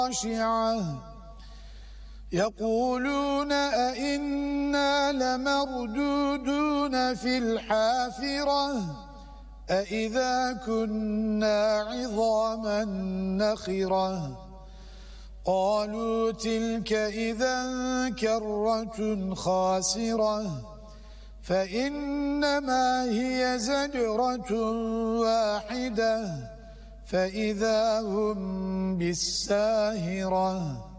خاشعة يقولون أئنا لمردودون في الحافرة أئذا كنا عظاما نخرة قالوا تلك إذا كرة خاسرة فإنما هي زجرة واحدة فإذا هم بالساهرة